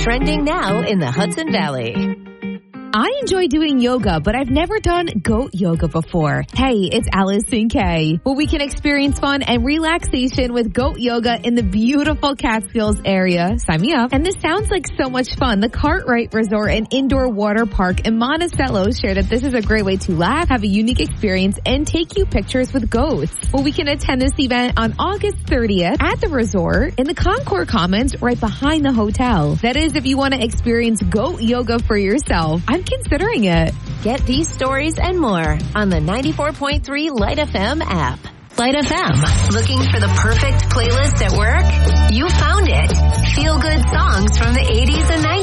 Trending now in the Hudson Valley. I enjoy doing yoga, but I've never done goat yoga before. Hey, it's Allison Kay. Well, we can experience fun and relaxation with goat yoga in the beautiful Catskills area. Sign me up. And this sounds like so much fun. The Cartwright Resort and Indoor Water Park in Monticello share that this is a great way to laugh, have a unique experience, and take you pictures with goats. Well, we can attend this event on August 30th at the resort in the Concord Commons right behind the hotel. That is if you want to experience goat yoga for yourself. I'm considering it. Get these stories and more on the 94.3 Light FM app. Light FM, looking for the perfect playlist at work? You found it. Feel good songs from the 80s and 90s.